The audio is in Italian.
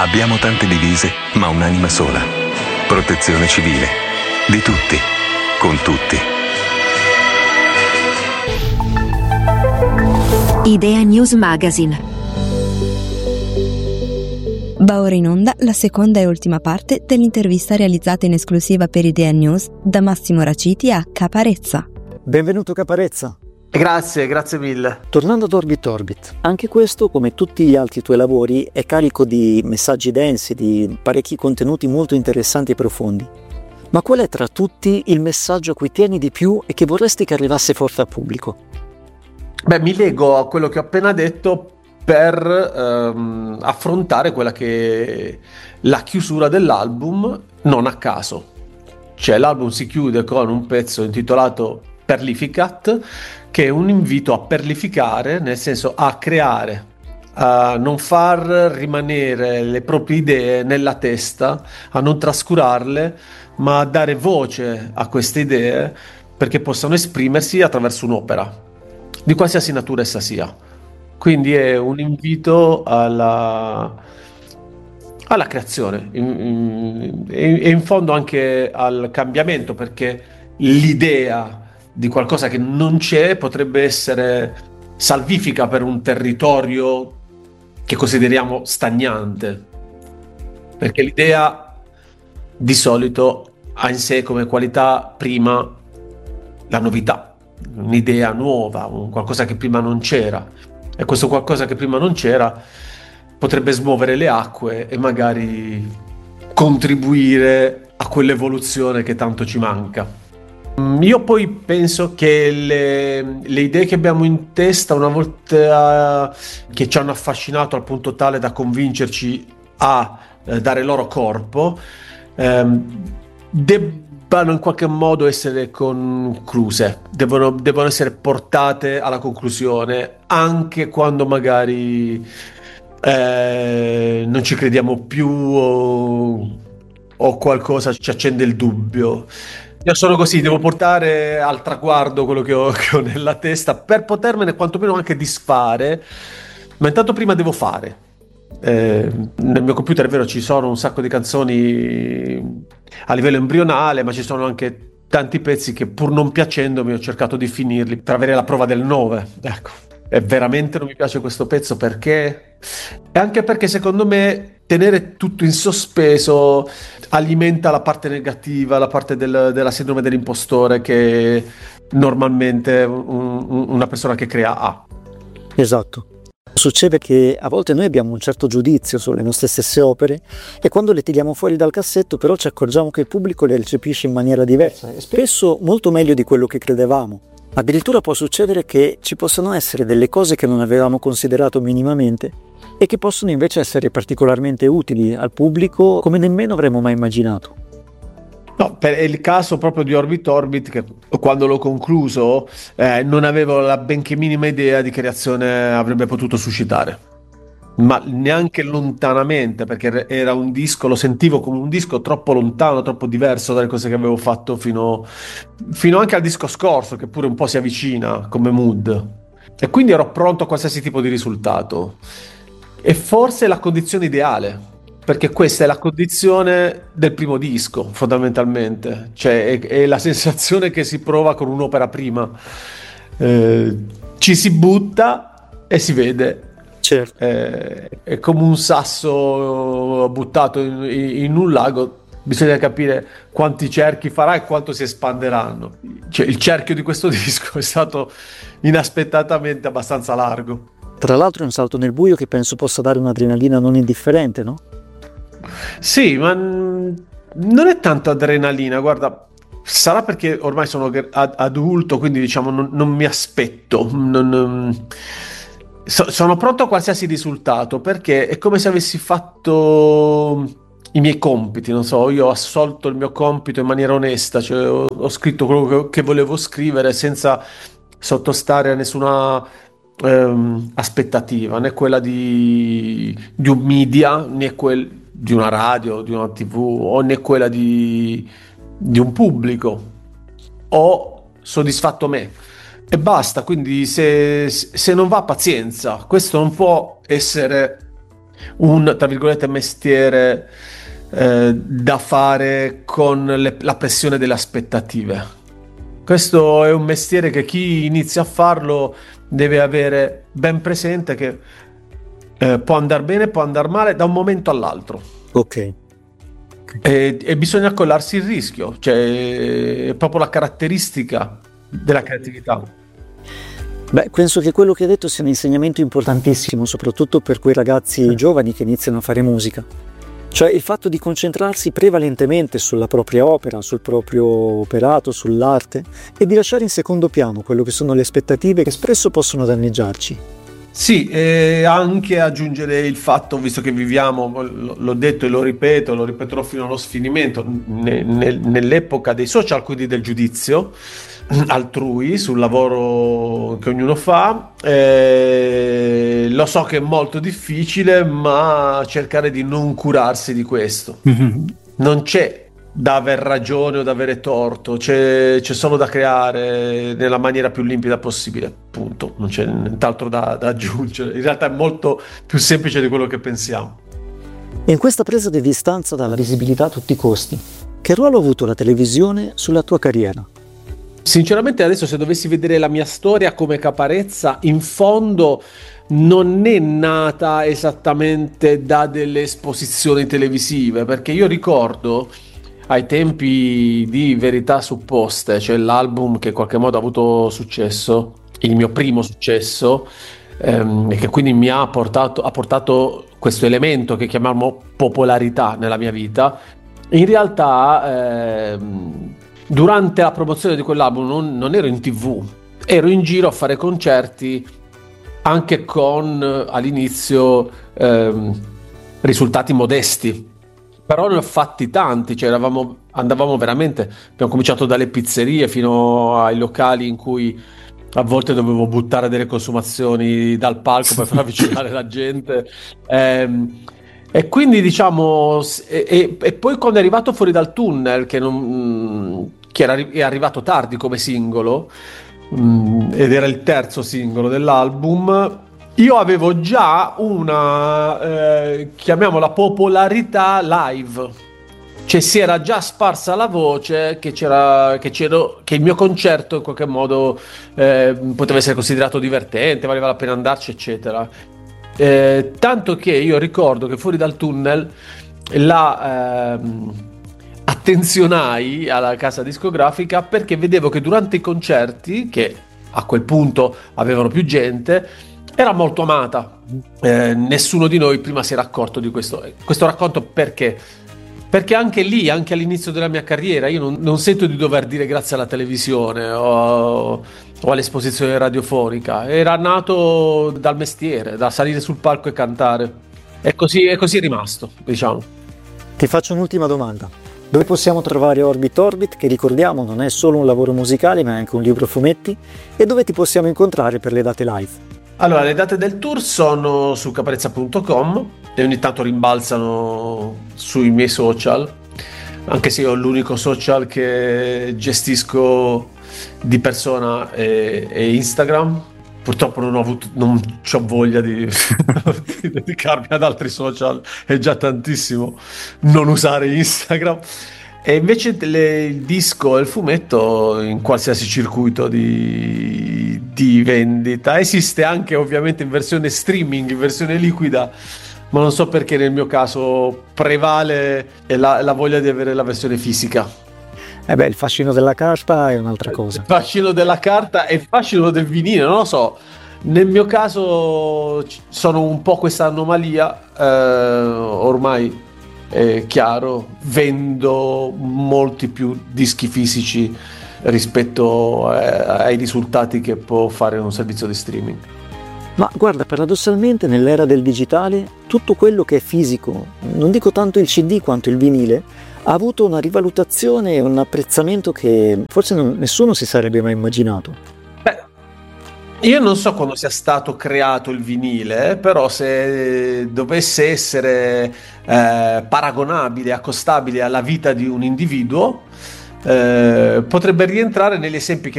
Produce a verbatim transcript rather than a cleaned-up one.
Abbiamo tante divise, ma un'anima sola. Protezione civile. Di tutti. Con tutti. Idea News Magazine. Va ora in onda la seconda e ultima parte dell'intervista realizzata in esclusiva per Idea News da Massimo Raciti a Caparezza. Benvenuto Caparezza. Grazie, grazie mille. Tornando ad Orbit Orbit, anche questo, come tutti gli altri tuoi lavori, è carico di messaggi densi, di parecchi contenuti molto interessanti e profondi. Ma qual è tra tutti il messaggio a cui tieni di più e che vorresti che arrivasse forte al pubblico? Beh, mi lego a quello che ho appena detto per ehm, affrontare quella che è la chiusura dell'album, non a caso. Cioè, l'album si chiude con un pezzo intitolato Perlificat, che è un invito a perlificare, nel senso a creare, a non far rimanere le proprie idee nella testa, a non trascurarle, ma a dare voce a queste idee perché possano esprimersi attraverso un'opera, di qualsiasi natura essa sia. Quindi è un invito alla, alla creazione in, in, e in fondo anche al cambiamento, perché l'idea di qualcosa che non c'è potrebbe essere salvifica per un territorio che consideriamo stagnante, perché l'idea di solito ha in sé come qualità prima la novità, un'idea nuova, un qualcosa che prima non c'era, e questo qualcosa che prima non c'era potrebbe smuovere le acque e magari contribuire a quell'evoluzione che tanto ci manca. Io poi penso che le, le idee che abbiamo in testa, una volta che ci hanno affascinato al punto tale da convincerci a eh, dare loro corpo, ehm, debbano in qualche modo essere concluse, devono, devono essere portate alla conclusione, anche quando magari eh, non ci crediamo più o, o qualcosa ci accende il dubbio. Io sono così, devo portare al traguardo quello che ho, che ho nella testa per potermene quantomeno anche disfare, ma intanto prima devo fare. Eh, nel mio computer è vero, ci sono un sacco di canzoni a livello embrionale, ma ci sono anche tanti pezzi che pur non piacendomi ho cercato di finirli per avere la prova del nove. Ecco, e veramente non mi piace questo pezzo perché... E anche perché secondo me tenere tutto in sospeso alimenta la parte negativa, la parte del, della sindrome dell'impostore che normalmente un, una persona che crea ha. Esatto. Succede che a volte noi abbiamo un certo giudizio sulle nostre stesse opere e quando le tiriamo fuori dal cassetto però ci accorgiamo che il pubblico le recepisce in maniera diversa e spesso molto meglio di quello che credevamo. Addirittura può succedere che ci possano essere delle cose che non avevamo considerato minimamente e che possono invece essere particolarmente utili al pubblico come nemmeno avremmo mai immaginato. No, per il caso proprio di Orbit Orbit, che quando l'ho concluso eh, non avevo la benché minima idea di che reazione avrebbe potuto suscitare, ma neanche lontanamente, perché era un disco, lo sentivo come un disco troppo lontano, troppo diverso dalle cose che avevo fatto fino, fino anche al disco scorso, che pure un po' si avvicina come mood, e quindi ero pronto a qualsiasi tipo di risultato. E forse è la condizione ideale, perché questa è la condizione del primo disco, fondamentalmente, cioè è, è la sensazione che si prova con un'opera prima, eh, ci si butta e si vede. Certo. Eh, è come un sasso buttato in, in un lago, bisogna capire quanti cerchi farà e quanto si espanderanno. Cioè, il cerchio di questo disco è stato inaspettatamente abbastanza largo. Tra l'altro è un salto nel buio che penso possa dare un'adrenalina non indifferente, no? Sì, ma n- non è tanto adrenalina, guarda, sarà perché ormai sono ad- adulto, quindi diciamo non, non mi aspetto, non, non... So- sono pronto a qualsiasi risultato, perché è come se avessi fatto i miei compiti, non so, io ho assolto il mio compito in maniera onesta, cioè ho, ho scritto quello che, che volevo scrivere senza sottostare a nessuna ehm, aspettativa, né quella di, di un media, né quel di una radio, di una tivù, o né quella di, di un pubblico. Ho soddisfatto me e basta. Quindi se, se non va, pazienza. Questo non può essere un, tra virgolette, mestiere eh, da fare con le, la pressione delle aspettative. Questo è un mestiere che chi inizia a farlo deve avere ben presente che eh, può andare bene, può andare male da un momento all'altro. Ok. E, e bisogna accollarsi il rischio, cioè è proprio la caratteristica della creatività. Beh, penso che quello che hai detto sia un insegnamento importantissimo, soprattutto per quei ragazzi giovani che iniziano a fare musica. Cioè il fatto di concentrarsi prevalentemente sulla propria opera, sul proprio operato, sull'arte, e di lasciare in secondo piano quello che sono le aspettative che spesso possono danneggiarci. Sì, e anche aggiungere il fatto, visto che viviamo, l'ho detto e lo ripeto, lo ripeterò fino allo sfinimento, ne- ne- nell'epoca dei social, quindi del giudizio altrui sul lavoro che ognuno fa. Eh, lo so che è molto difficile, ma cercare di non curarsi di questo. Non c'è da aver ragione o da avere torto, c'è, c'è solo da creare nella maniera più limpida possibile, punto. Non c'è nient'altro da, da aggiungere. In realtà è molto più semplice di quello che pensiamo. In questa presa di distanza dalla visibilità a tutti i costi, che ruolo ha avuto la televisione sulla tua carriera? Sinceramente adesso, se dovessi vedere la mia storia come Caparezza, in fondo non è nata esattamente da delle esposizioni televisive, perché io ricordo ai tempi di Verità Supposte, cioè l'album che in qualche modo ha avuto successo, il mio primo successo, ehm, e che quindi mi ha portato, ha portato questo elemento che chiamiamo popolarità nella mia vita. In realtà ehm, durante la promozione di quell'album non, non ero in tv, ero in giro a fare concerti, anche con all'inizio ehm, risultati modesti. Però ne ho fatti tanti, cioè eravamo, andavamo veramente, abbiamo cominciato dalle pizzerie fino ai locali in cui a volte dovevo buttare delle consumazioni dal palco per far avvicinare la gente. Ehm, e quindi diciamo, e, e, e poi quando è arrivato Fuori dal tunnel, che, non, che era, è arrivato tardi come singolo, mh, ed era il terzo singolo dell'album, io avevo già una, eh, chiamiamola popolarità live, cioè si era già sparsa la voce che c'era, che c'ero, che il mio concerto in qualche modo eh, poteva essere considerato divertente, valeva la pena andarci, eccetera. Eh, tanto che io ricordo che Fuori dal tunnel la ehm, attenzionai alla casa discografica perché vedevo che durante i concerti, che a quel punto avevano più gente, era molto amata. Eh, nessuno di noi prima si era accorto di questo. Questo racconto perché? Perché anche lì, anche all'inizio della mia carriera, io non, non sento di dover dire grazie alla televisione o, o all'esposizione radiofonica. Era nato dal mestiere, da salire sul palco e cantare. E così, e così è rimasto, diciamo. Ti faccio un'ultima domanda. Dove possiamo trovare Orbit Orbit, che ricordiamo non è solo un lavoro musicale ma è anche un libro fumetti, e dove ti possiamo incontrare per le date live? Allora, le date del tour sono su caparezza punto com e ogni tanto rimbalzano sui miei social, anche se io l'unico social che gestisco di persona è, è Instagram. Purtroppo non ho avuto, non c'ho voglia di, di dedicarmi ad altri social, è già tantissimo non usare Instagram. E invece le, il disco e il fumetto in qualsiasi circuito di, di vendita. Esiste anche ovviamente in versione streaming, in versione liquida, ma non so perché nel mio caso prevale la, la voglia di avere la versione fisica. Eh beh, il fascino della carta è un'altra cosa. Il fascino della carta e il fascino del vinile, non lo so. Nel mio caso sono un po' questa anomalia, eh, ormai è chiaro, vendo molti più dischi fisici rispetto ai risultati che può fare un servizio di streaming. Ma guarda, paradossalmente nell'era del digitale tutto quello che è fisico, non dico tanto il C D quanto il vinile, ha avuto una rivalutazione e un apprezzamento che forse non, nessuno si sarebbe mai immaginato. Io non so quando sia stato creato il vinile, però se dovesse essere eh, paragonabile, accostabile alla vita di un individuo, eh, potrebbe rientrare negli esempi che